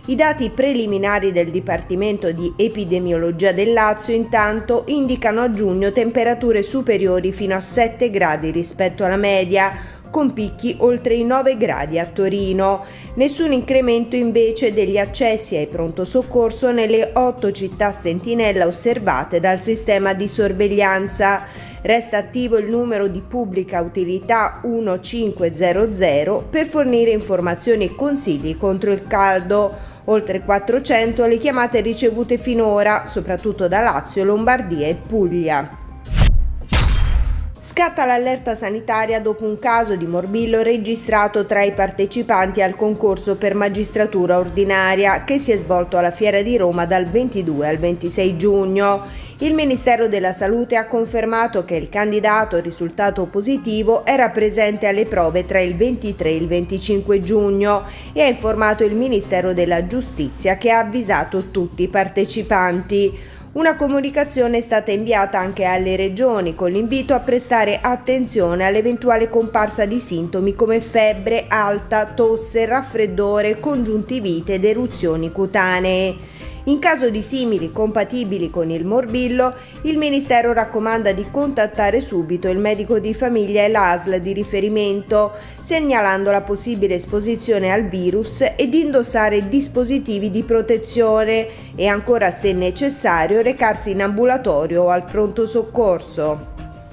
I dati preliminari del Dipartimento di Epidemiologia del Lazio intanto indicano a giugno temperature superiori fino a 7 gradi rispetto alla media, con picchi oltre i 9 gradi a Torino. Nessun incremento invece degli accessi ai pronto soccorso nelle 8 città sentinella osservate dal sistema di sorveglianza. Resta attivo il numero di pubblica utilità 1500 per fornire informazioni e consigli contro il caldo. Oltre 400 le chiamate ricevute finora, soprattutto da Lazio, Lombardia e Puglia. Scatta l'allerta sanitaria dopo un caso di morbillo registrato tra i partecipanti al concorso per magistratura ordinaria che si è svolto alla Fiera di Roma dal 22 al 26 giugno. Il Ministero della Salute ha confermato che il candidato risultato positivo era presente alle prove tra il 23 e il 25 giugno e ha informato il Ministero della Giustizia che ha avvisato tutti i partecipanti. Una comunicazione è stata inviata anche alle regioni con l'invito a prestare attenzione all'eventuale comparsa di sintomi come febbre alta, tosse, raffreddore, congiuntivite ed eruzioni cutanee. In caso di simili compatibili con il morbillo, il Ministero raccomanda di contattare subito il medico di famiglia e l'ASL di riferimento, segnalando la possibile esposizione al virus e di indossare dispositivi di protezione e ancora, se necessario, recarsi in ambulatorio o al pronto soccorso.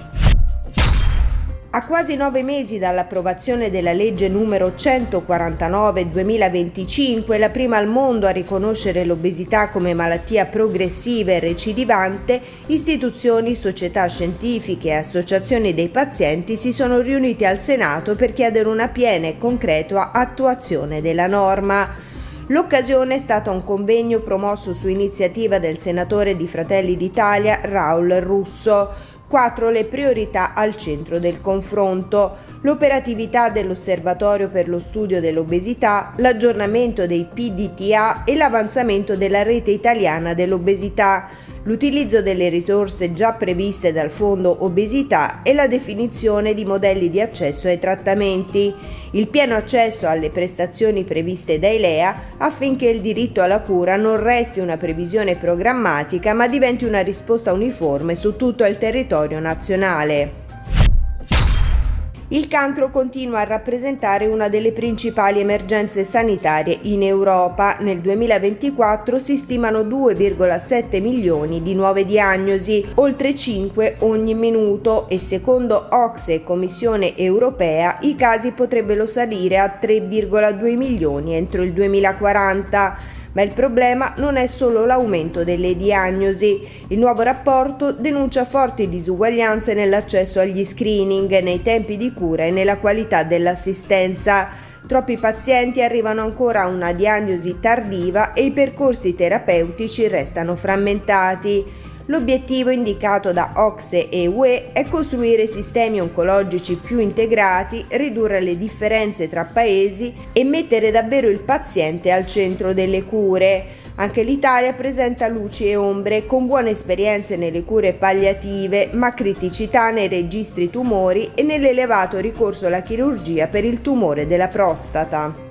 A quasi 9 mesi dall'approvazione della legge numero 149/2025, la prima al mondo a riconoscere l'obesità come malattia progressiva e recidivante, istituzioni, società scientifiche e associazioni dei pazienti si sono riuniti al Senato per chiedere una piena e concreta attuazione della norma. L'occasione è stata un convegno promosso su iniziativa del senatore di Fratelli d'Italia Raul Russo. 4 le priorità al centro del confronto: l'operatività dell'Osservatorio per lo studio dell'obesità, l'aggiornamento dei PDTA e l'avanzamento della rete italiana dell'obesità, l'utilizzo delle risorse già previste dal Fondo Obesità e la definizione di modelli di accesso ai trattamenti, il pieno accesso alle prestazioni previste dai LEA affinché il diritto alla cura non resti una previsione programmatica ma diventi una risposta uniforme su tutto il territorio nazionale. Il cancro continua a rappresentare una delle principali emergenze sanitarie in Europa. Nel 2024 si stimano 2,7 milioni di nuove diagnosi, oltre 5 ogni minuto, e secondo OCSE e Commissione europea i casi potrebbero salire a 3,2 milioni entro il 2040. Ma il problema non è solo l'aumento delle diagnosi. Il nuovo rapporto denuncia forti disuguaglianze nell'accesso agli screening, nei tempi di cura e nella qualità dell'assistenza. Troppi pazienti arrivano ancora a una diagnosi tardiva e i percorsi terapeutici restano frammentati. L'obiettivo indicato da OCSE e UE è costruire sistemi oncologici più integrati, ridurre le differenze tra paesi e mettere davvero il paziente al centro delle cure. Anche l'Italia presenta luci e ombre, con buone esperienze nelle cure palliative, ma criticità nei registri tumori e nell'elevato ricorso alla chirurgia per il tumore della prostata.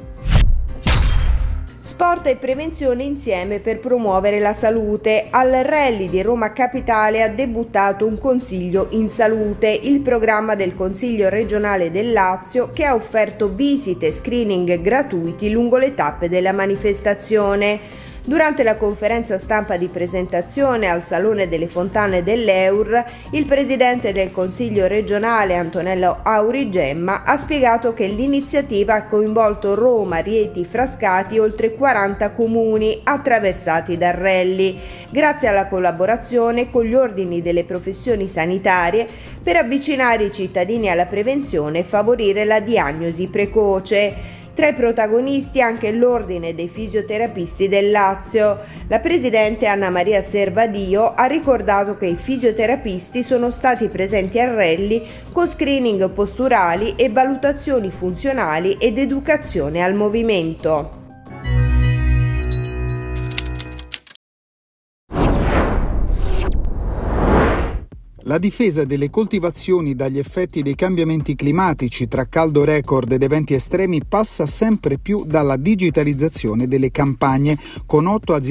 Sport e prevenzione insieme per promuovere la salute. Al Rally di Roma Capitale ha debuttato un Consiglio in Salute, il programma del Consiglio regionale del Lazio che ha offerto visite e screening gratuiti lungo le tappe della manifestazione. Durante la conferenza stampa di presentazione al Salone delle Fontane dell'Eur, il presidente del Consiglio regionale Antonello Aurigemma ha spiegato che l'iniziativa ha coinvolto Roma, Rieti, Frascati e oltre 40 comuni attraversati dal rally, grazie alla collaborazione con gli ordini delle professioni sanitarie per avvicinare i cittadini alla prevenzione e favorire la diagnosi precoce. Tra i protagonisti anche l'Ordine dei Fisioterapisti del Lazio. La presidente Anna Maria Servadio ha ricordato che i fisioterapisti sono stati presenti al rally con screening posturali e valutazioni funzionali ed educazione al movimento. La difesa delle coltivazioni dagli effetti dei cambiamenti climatici tra caldo record ed eventi estremi passa sempre più dalla digitalizzazione delle campagne, con 8 aziende